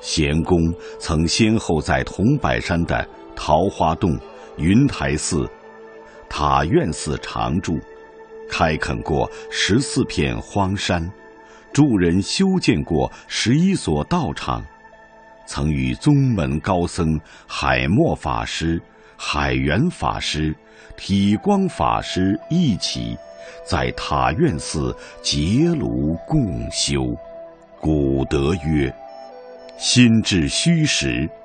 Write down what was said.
贤公曾先后在桐柏山的桃花洞、云台寺、塔院寺常住，开垦过14片荒山，助人修建过11所道场，曾与宗门高僧海默法师、海源法师、体光法师一起在塔院寺结庐共修。古德曰：心至虚实，